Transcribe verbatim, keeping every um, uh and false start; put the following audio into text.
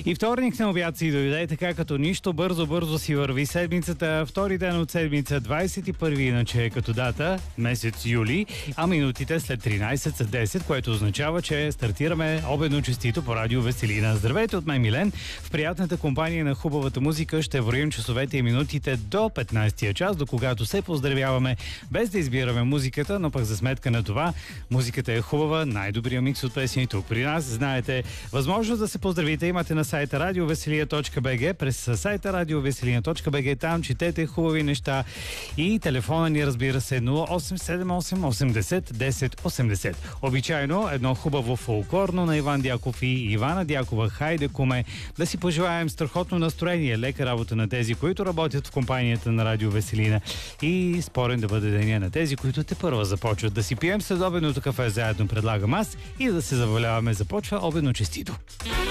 И вторник на обяд си дойде, така като нищо, бързо-бързо си върви седмицата. Втори ден от седмица, двадесет и първи иначе е като дата, месец юли, а минутите след тринадесет са десет, което означава, че стартираме обедно честито по радио Веселина. Здравейте от мен, Милен. В приятната компания на хубавата музика ще вървим часовете и минутите до петнадесетия час, до когато се поздравяваме, без да избираме музиката, но пък за сметка на това, музиката е хубава, най-добрия микс от песни тук при нас. Знаете, възможност да се поздравите имате на сайта радиовеселия точка би джи, през сайта радиовеселия точка би джи, там четете хубави неща и телефона ни, разбира се, нула осем седем осем осемдесет десет осемдесет. Обичайно едно хубаво фолклорно на Иван Дяков и Ивана Дякова. Хайде, куме, да си пожелаем страхотно настроение, лека работа на тези, които работят в компанията на Радио Веселина и спорен да бъде деня на тези, които те първа започват. Да си пием следобедното кафе заедно, предлагам аз, и да се забавляваме. Започва обедно честито.